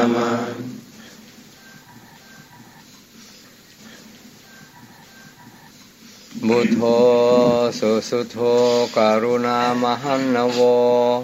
บุโธสุสุโธกรุณามหันนโว